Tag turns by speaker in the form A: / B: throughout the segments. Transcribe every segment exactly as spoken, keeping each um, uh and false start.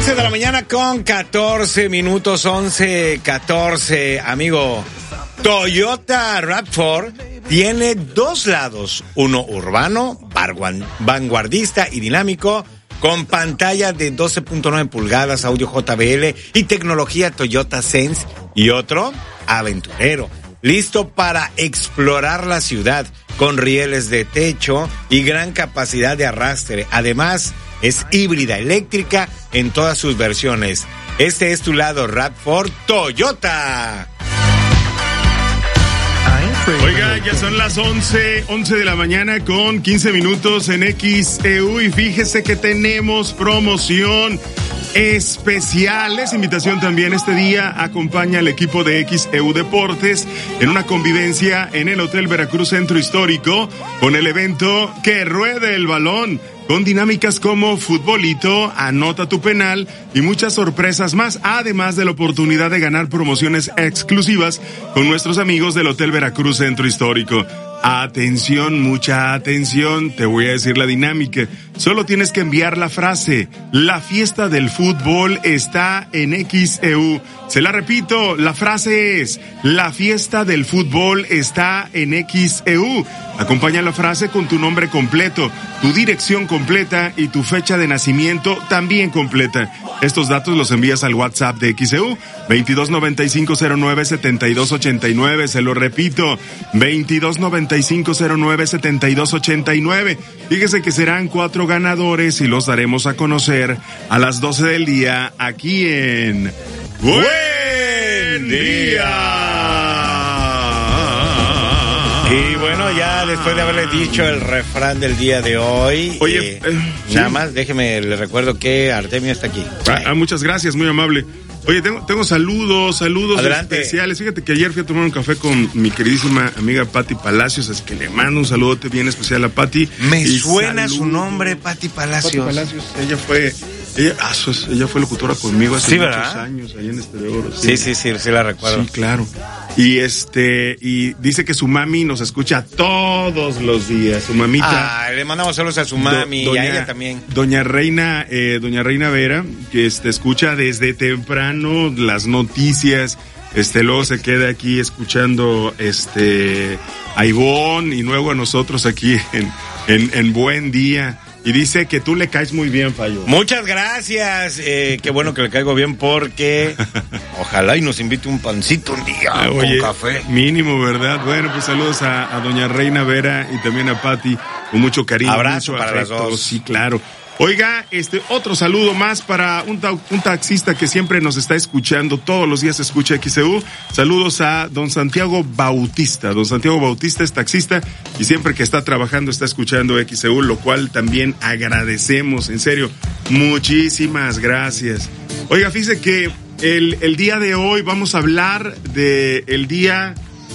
A: once de la mañana con catorce minutos, once, catorce, amigo. Toyota RAV cuatro tiene dos lados, uno urbano, vanguardista y dinámico, con pantalla de doce punto nueve pulgadas, audio J B L y tecnología Toyota Sense, y otro aventurero, listo para explorar la ciudad, con rieles de techo y gran capacidad de arrastre. Además, es híbrida eléctrica en todas sus versiones. Este es tu lado RAV cuatro Toyota.
B: Oiga, ya son las once, once de la mañana con quince minutos en X E U y fíjese que tenemos promoción especial. Es invitación también este día. Acompaña al equipo de X E U Deportes en una convivencia en el Hotel Veracruz Centro Histórico con el evento Que Ruede el Balón, con dinámicas como futbolito, anota tu penal y muchas sorpresas más, además de la oportunidad de ganar promociones exclusivas con nuestros amigos del Hotel Veracruz Centro Histórico. Atención, mucha atención, te voy a decir la dinámica. Solo tienes que enviar la frase: la fiesta del fútbol está en X E U. Se la repito, la frase es: la fiesta del fútbol está en X E U. Acompaña la frase con tu nombre completo, tu dirección completa y tu fecha de nacimiento también completa. Estos datos los envías al WhatsApp de X E U, veintidós noventa y cinco cero nueve setenta y dos ochenta y nueve. Se lo repito, veintidós noventa y cinco cero nueve setenta y dos ochenta y nueve. Fíjese que serán cuatro ganadores y los daremos a conocer a las doce del día aquí en Buen Día.
A: Y bueno, ya después de haberle dicho el refrán del día de hoy,
B: Oye,
A: eh,
B: eh,
A: nada
B: sí.
A: más déjeme, le recuerdo que Artemio está aquí.
B: Ah, ah, muchas gracias, muy amable. Oye, tengo, tengo saludos, saludos
A: Adelante.
B: especiales. Fíjate que ayer fui a tomar un café con mi queridísima amiga Pati Palacios, así que le mando un saludote bien especial a Pati.
A: Me
B: Y
A: suena
B: saludo.
A: su nombre, Pati Palacios.
B: Pati Palacios, ella fue, ella, ah, sus- ella fue locutora conmigo hace
A: Sí,
B: muchos
A: ¿verdad?
B: años, allá en Este de Oro.
A: Sí, sí, sí, sí la recuerdo.
B: Sí, claro. Y este, y dice que su mami nos escucha todos los días, su mamita.
A: Ah, le mandamos saludos a su mami
B: Do-
A: y a ella también.
B: Doña Reina, eh, doña Reina Vera, que este, escucha desde temprano las noticias, este, luego se queda aquí escuchando este a Ivonne y luego a nosotros aquí en, en, en Buen Día. Y dice que tú le caes muy bien, Fallo.
A: Muchas gracias, eh, qué bueno que le caigo bien porque ojalá y nos invite un pancito un día
B: Ah,
A: con
B: oye,
A: café.
B: mínimo, ¿verdad? Bueno, pues saludos a, a doña Reina Vera y también a Pati, con mucho cariño,
A: Abrazo
B: mucho
A: para las
B: afecto.
A: dos.
B: Sí, claro. Oiga, este otro saludo más para un, ta- un taxista que siempre nos está escuchando, todos los días escucha X E U. Saludos a don Santiago Bautista. Don Santiago Bautista es taxista y siempre que está trabajando está escuchando X E U, lo cual también agradecemos, en serio. Muchísimas gracias. Oiga, fíjese que el, el día de hoy vamos a hablar de el Día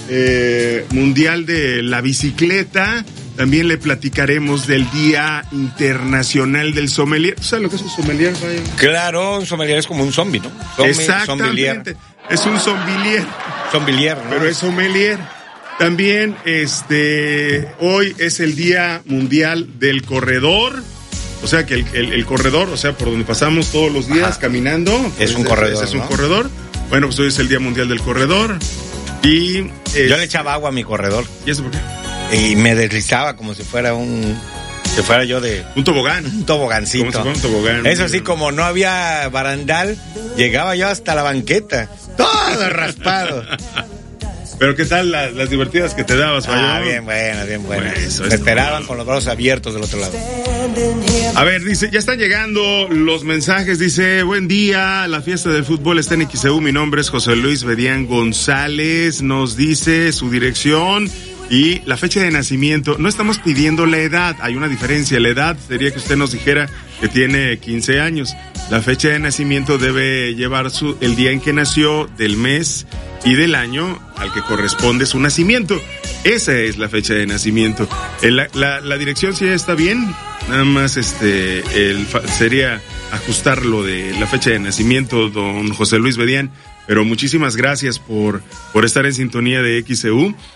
B: eh, Mundial de la Bicicleta. También le platicaremos del Día Internacional del Sommelier. ¿Sabes lo que es un sommelier, Ryan?
A: Claro, un sommelier es como un zombie, ¿no? Zombie,
B: Exactamente.
A: sommelier.
B: Es un sommelier,
A: Sommelier, ¿no?
B: pero es sommelier. También, este, hoy es el Día Mundial del Corredor. O sea que el, el, el corredor, o sea, por donde pasamos todos los días
A: Ajá.
B: caminando.
A: Es un
B: ese-
A: corredor,
B: ese es un
A: ¿no?
B: corredor. Bueno, pues hoy es el Día Mundial del Corredor. Y eh,
A: Yo le echaba agua a mi corredor
B: ¿y eso por qué?
A: y me deslizaba como si fuera un, si fuera yo de
B: Un tobogán.
A: un tobogancito.
B: Como si fuera un tobogán.
A: Eso sí, como no había barandal, llegaba yo hasta la banqueta, todo raspado.
B: Pero ¿qué tal la- las divertidas que te dabas, Fallo?
A: Ah, bien buenas, bien buenas.
B: Bueno, eso
A: Me
B: es
A: esperaban
B: todo.
A: con los brazos abiertos del otro lado.
B: A ver, dice, ya están llegando los mensajes, dice, buen día, la fiesta del fútbol está en X E U, mi nombre es José Luis Bedián González, nos dice su dirección y la fecha de nacimiento. No estamos pidiendo la edad, hay una diferencia, la edad sería que usted nos dijera que tiene quince años. La fecha de nacimiento debe llevar su, el día en que nació, del mes y del año al que corresponde su nacimiento. Esa es la fecha de nacimiento. El- La, la, la dirección sí está bien, nada más este el, fa- sería ajustar lo de la fecha de nacimiento, don José Luis Bedián. Pero muchísimas gracias por, por estar en sintonía de X E U.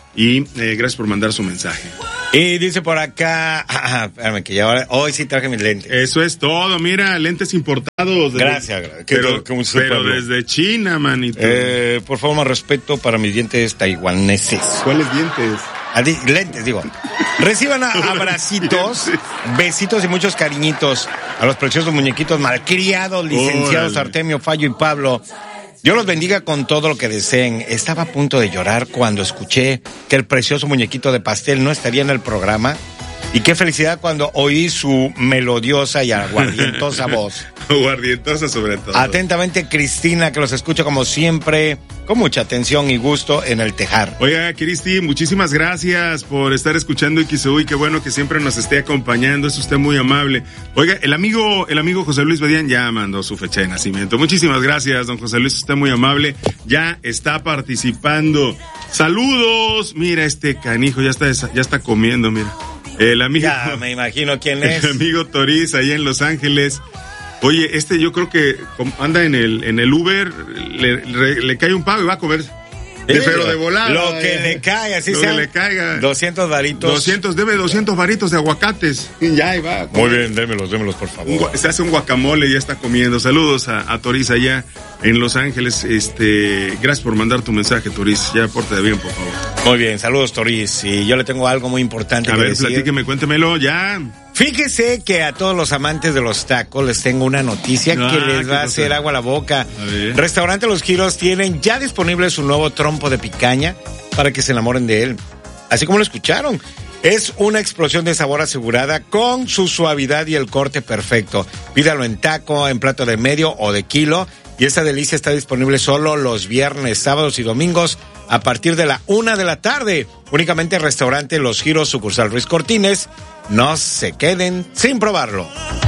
B: y eh, gracias por mandar su mensaje.
A: Y dice por acá, ah, espérame que ya ahora, hoy sí traje mis lentes.
B: Eso es todo, mira, lentes importados. De,
A: gracias, gracias.
B: Pero, que, pero desde China, manito.
A: Eh, por favor, más respeto para mis dientes taiwaneses.
B: ¿Cuáles dientes?
A: Adi, lentes, digo. Reciban a, abracitos, besitos y muchos cariñitos a los preciosos muñequitos malcriados, licenciados Órale. Artemio, Fallo y Pablo. Dios los bendiga con todo lo que deseen. Estaba a punto de llorar cuando escuché que el precioso muñequito de pastel no estaría en el programa. Y qué felicidad cuando oí su melodiosa y aguardientosa voz.
B: Aguardientosa sobre todo.
A: Atentamente, Cristina, que los escucha como siempre, con mucha atención y gusto en el tejar.
B: Oiga, Cristi, muchísimas gracias por estar escuchando X E U y qué bueno que siempre nos esté acompañando, es usted muy amable. Oiga, el amigo, el amigo José Luis Bedián ya mandó su fecha de nacimiento. Muchísimas gracias, don José Luis, usted muy amable, ya está participando. Saludos, mira este canijo, ya está, ya está comiendo, mira. El amigo.
A: Ya me imagino quién es.
B: El amigo Toriz, ahí en Los Ángeles. Oye, este yo creo que anda en el en el Uber, le, le, le cae un pago y va a comer. De, pero de volada.
A: Lo que eh, le caiga, así
B: lo
A: sea.
B: Lo que le caiga.
A: doscientos varitos.
B: doscientos, debe doscientos varitos de aguacates. Y ya, ahí va.
A: Muy bien, démelos, démelos, por favor.
B: Un, se hace un guacamole y ya está comiendo. Saludos a, a Toriz allá en Los Ángeles. Este, gracias por mandar tu mensaje, Toriz. Ya pórtate bien, por favor.
A: Muy bien, saludos, Toriz. Y yo le tengo algo muy importante
B: a
A: que
B: ver,
A: decir.
B: platíqueme, cuéntemelo, ya.
A: Fíjese que a todos los amantes de los tacos les tengo una noticia ah, que les va a hacer agua a la boca. A Restaurante Los Giros tienen ya disponible su nuevo trompo de picaña para que se enamoren de él. Así como lo escucharon. Es una explosión de sabor asegurada con su suavidad y el corte perfecto. Pídalo en taco, en plato de medio o de kilo. Y esta delicia está disponible solo los viernes, sábados y domingos a partir de la una de la tarde. Únicamente en Restaurante Los Giros, sucursal Ruiz Cortines. No se queden sin probarlo.